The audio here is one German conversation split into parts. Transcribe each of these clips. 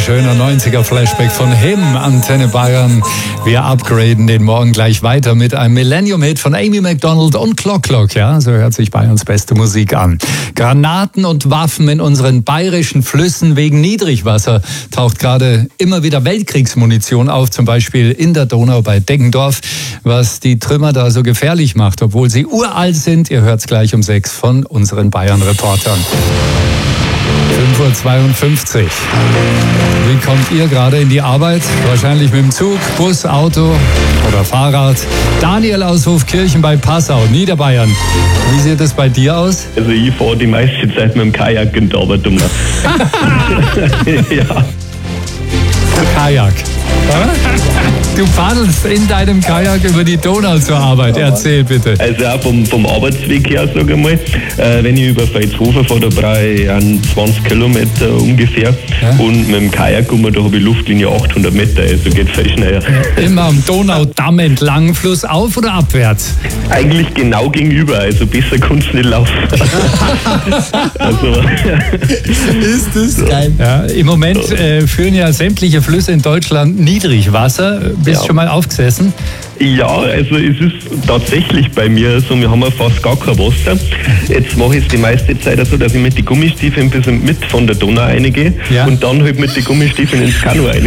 Schöner 90er-Flashback von Him, Antenne Bayern. Wir upgraden den Morgen gleich weiter mit einem Millennium-Hit von Amy Macdonald und Clock Clock. Ja, so hört sich Bayerns beste Musik an. Granaten und Waffen in unseren bayerischen Flüssen wegen Niedrigwasser taucht gerade immer wieder Weltkriegsmunition auf, zum Beispiel in der Donau bei Deggendorf, was die Trümmer da so gefährlich macht, obwohl sie uralt sind. Ihr hört's gleich um 6 von unseren Bayern-Reportern. 5:52 Uhr. Wie kommt ihr gerade in die Arbeit? Wahrscheinlich mit dem Zug, Bus, Auto oder Fahrrad. Daniel aus Hofkirchen bei Passau, Niederbayern. Wie sieht es bei dir aus? Also ich fahre die meiste Zeit mit dem Kajak in die Arbeit um. Ja. Kajak. Du paddelst in deinem Kajak über die Donau zur Arbeit. Erzähl bitte. Also auch vom Arbeitsweg her, sage ich mal. Wenn ich über Veitshofen fahre, da brauche ich 20 Kilometer ungefähr. Ja? Und mit dem Kajak da habe ich Luftlinie 800 Meter, also geht viel schneller. Immer am Donaudamm entlang, flussauf oder abwärts? Eigentlich genau gegenüber, also besser kannst du nicht laufen. Also. Ist das geil. Ja, im Moment führen ja sämtliche Flüsse in Deutschland Niedrigwasser. Bist du schon mal aufgesessen? Ja, also es ist tatsächlich bei mir so, wir haben ja fast gar kein Wasser. Jetzt mache ich es die meiste Zeit so, dass ich mit den Gummistiefeln ein bisschen mit von der Donau reingehe und dann halt mit den Gummistiefeln ins Kanu rein.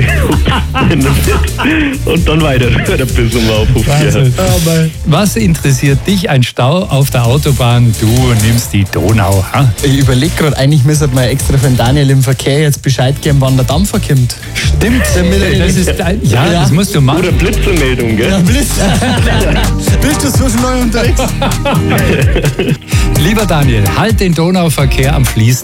Und dann weiter bis um auf Hof. Was interessiert dich ein Stau auf der Autobahn? Du nimmst die Donau. Ha? Ich überlege gerade, eigentlich müsste man extra für den Daniel im Verkehr jetzt Bescheid geben, wann der Dampfer kommt. Stimmt, das ist das musst du machen. Oder Blitzermeldung, gell? Ja, Blitz. Bist du so schnell unterwegs? Lieber Daniel, halt den Donauverkehr am Fließen.